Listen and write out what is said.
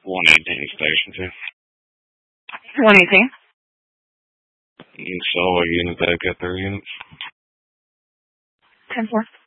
118 Station 2. 118. You can sell a unit that got 3 units. 10-4.